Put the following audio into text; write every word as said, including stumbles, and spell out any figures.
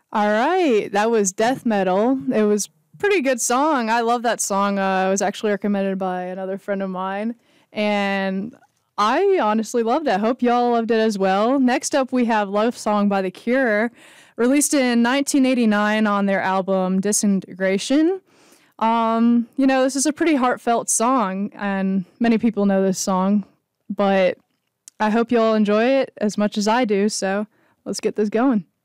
All right, that was Death Metal. It was pretty good song. I love that song. Uh, it was actually recommended by another friend of mine, and I honestly loved it. I hope y'all loved it as well. Next up, we have Love Song by The Cure, released in nineteen eighty-nine on their album Disintegration. Um, you know, this is a pretty heartfelt song, and many people know this song, but I hope y'all enjoy it as much as I do, so let's get this going.